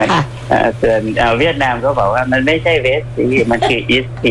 ค่ะส่วนเวียดนามก็บอกว่ามันไม่ใช่เวสซีมันคืออีสต์ซี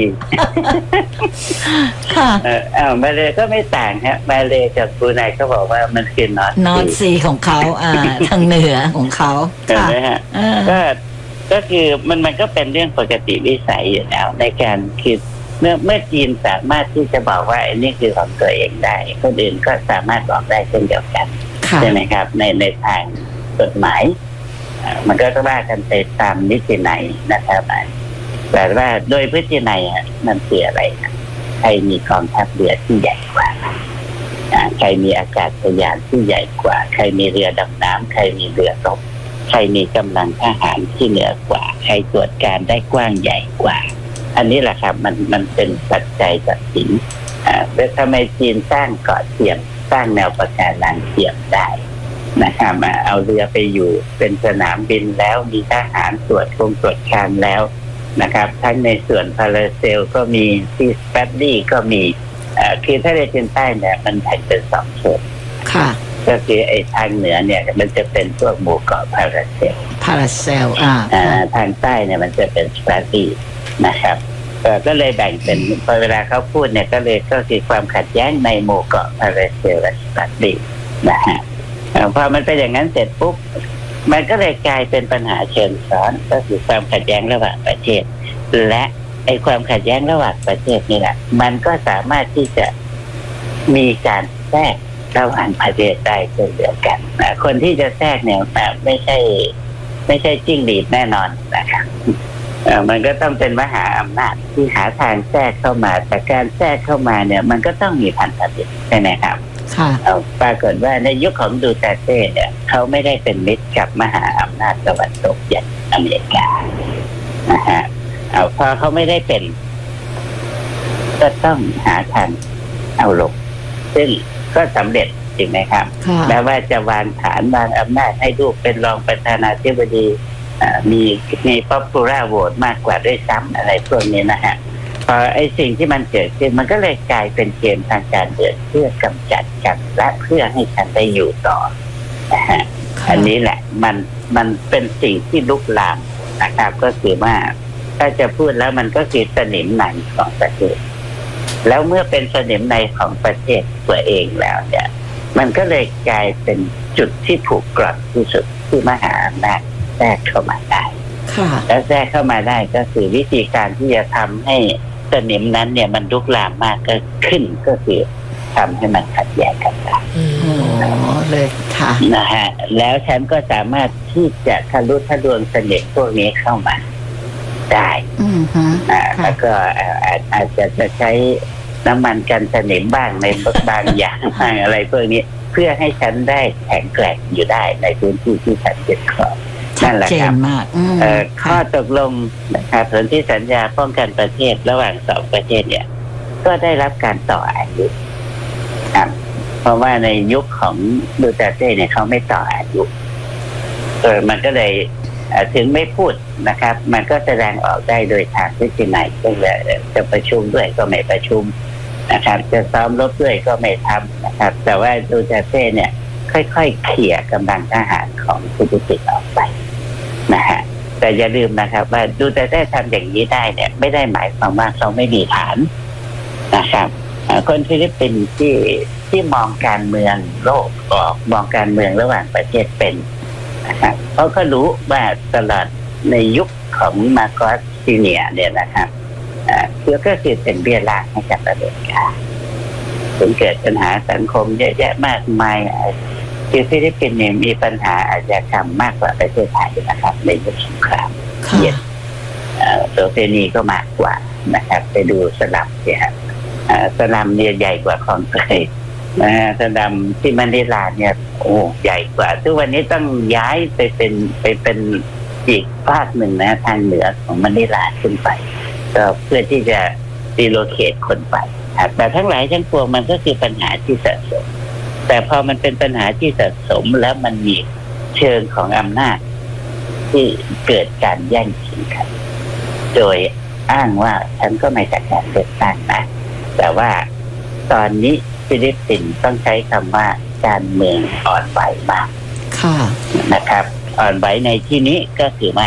ค่ะมาเลก็ไม่ต่างฮะมาเลกับบรูไนก็บอกว่ามันคือนอร์ทนอร์ทซีของเขาทางเหนือของเขาเห็นค่ะไหมฮะก็คือมันก็เป็นเรื่องปกติวิสัยอยู่แล้วในการคิดเมื่อจีนสามารถที่จะบอกว่าอันนี้คือของตัวเองได้คนอื่นก็สามารถบอกได้เช่นเดียวกันใช่ไหมครับในทางกฎหมายมันก็ต้องว่ากันไปตามนิตินัยนะครับแต่ว่าโดยพฤตินัยมันคืออะไรใครมีกองทัพเรือที่ใหญ่กว่าใครมีอากาศยานที่ใหญ่กว่าใครมีเรือดำน้ำใครมีเรือรบใครมีกำลังทหารที่เหนือกว่าใครตรวจการได้กว้างใหญ่กว่าอันนี้แหละครับมันเป็นปัจจัยตัดสินแล้วทำไมจีนสร้างเกาะเทียมสร้างแนวปะการังเทียมได้นะครับเอาเรือไปอยู่เป็นสนามบินแล้วมีทหารตรวจการแล้วนะครับทั้งในส่วนพาราเซลก็มีที่สเปดดี้ก็มีคือทะเลจีนใต้เนี่ยมันแบ่งเป็น2ส่วนค่ะก็คือไอ้ทางเหนือเนี่ยมันจะเป็นพวกหมู่เกาะพาราเซลทางใต้เนี่ยมันจะเป็นสเปดดี้นะครับก็เลยแบ่งเป็นพอเวลาเขาพูดเนี่ยก็คือความขัดแย้งในหมู่เกาะพาราเซลและสเปดดี้นะฮะพอมันเป็นอย่างนั้นเสร็จปุ๊บมันก็เลยกลายเป็นปัญหาเชิงซ้อนก็คือความขัดแย้งระหว่างประเทศและไอ้ความขัดแย้งระหว่างประเทศนี่แหละมันก็สามารถที่จะมีการแทรกระหว่างประเทศได้เช่นเดียวกันคนที่จะแทรกเนี่ยไม่ใช่จิ้งหรีดแน่นอนนะครับมันก็ต้องเป็นมหาอำนาจที่หาทางแทรกเข้ามาแต่การแทรกเข้ามาเนี่ยมันก็ต้องมีพันธมิตรใช่ไหมครับปรากฏว่าในยุคของดูเตอร์เต้เนี่ยเขาไม่ได้เป็นมิตรกับมหาอำนาจตะวันตกอย่างอเมริกานะฮะพอเขาไม่ได้เป็นก็ต้องหาทางเอาลงซึ่งก็สำเร็จจริงไหมครับแม้ว่าจะวางฐานวางอำนาจให้ลูกเป็นรองประธานาธิบดีมีpopular vote มากกว่าด้วยซ้ำอะไรพวกนี้นะฮะพอไอ้สิ่งที่มันเกิดขึ้นมันก็เลยกลายเป็นเกมทางการเมืองเพื่อกำจัดกันและเพื่อให้ฉันได้อยู่ต่อนะฮะอันนี้แหละมันเป็นสิ่งที่ลุกลามนะครับก็คือว่าถ้าจะพูดแล้วมันก็คือสนิมในของประเทศแล้วเมื่อเป็นสนิมในของประเทศตัวเองแล้วเนี่ยมันก็เลยกลายเป็นจุดที่ถูกกร่อนที่สุดที่มหาอำนาจแทรกเข้ามาได้แล้วแทรกเข้ามาได้ก็คือวิธีการที่จะทำให้สนิมนั้นเนี่ยมันลุกลามมากก็ขึ้นก็คือทำให้มันขัดแย้งกันได้เลยค่ะนะฮะแล้วฉันก็สามารถที่จะทะลุทะลวงสนิมพวกนี้เข้ามาได้แล้วก็อาจจะใช้น้ำมันกันสนิมบ้างในบางอย่างบ้างอะไรพวกนี้เพื่อให้ฉันได้แข็งแกร่งอยู่ได้ในพื้นที่ที่ฉันยึดครองนั่นแหละครับข้อตกลงนะครับสนธิสัญญาป้องกันประเทศระหว่าง2ประเทศเนี่ยก็ได้รับการต่ออายุครับเพราะว่าในยุคของดูเตอร์เต้เนี่ยเขาไม่ต่ออายุมันก็เลยถึงไม่พูดนะครับมันก็แสดงออกได้โดยทางวิธีไหนจะประชุมด้วยก็ไม่ประชุมนะครับจะซ้อมรบด้วยก็ไม่ทำนะครับแต่ว่าดูเตอร์เต้เนี่ยค่อยๆเขี่ยกำลังทหารของฟิลิปปินส์ออกไปนะฮะแต่อย่าลืมนะครับว่าดูเตอร์เต้ทำอย่างนี้ได้เนี่ยไม่ได้หมายความว่าเขาไม่มีฐานนะครับคนฟิลิปปินส์ที่มองการเมืองโลกออกมองการเมืองระหว่างประเทศเป็นนะครับเขาก็รู้ว่าตลอดในยุคของมาโกสซีเนียเนี่ยนะครับก็คือเป็นเบี้ยล่างให้กับอเมริกาจนเกิดปัญหาสังคมเยอะแยะมากมายคือฟิลิปปินส์เนี่ยมีปัญหาอาชญากรรมมากกว่าประเทศไทยนะครับในยุคสงครามเย็นโสเภณีก็มากกว่านะครับไปดูสลับเนี่ยสลัมเนี่ยใหญ่กว่าคลองเตยสลัมที่มะนิลาเนี่ยโอ้ใหญ่กว่าทุกวันนี้ต้องย้ายไปเป็นอีกภาคหนึ่งนะทางเหนือของมะนิลาขึ้นไปก็เพื่อที่จะรีโลเคทคนไปแต่ทั้งหลายทั้งปวงมันก็คือปัญหาที่สะสมแต่พอมันเป็นปัญหาที่สะสมแล้วมันมีเชิงของอำนาจที่เกิดการแย่งชิงกันโดยอ้างว่าฉันก็ไม่จัดการเลือกตั้งนะแต่ว่าตอนนี้ฟิลิปปินส์ต้องใช้คำว่าการเมืองอ่อนไหวมากนะครับอ่อนไหวในที่นี้ก็คือว่า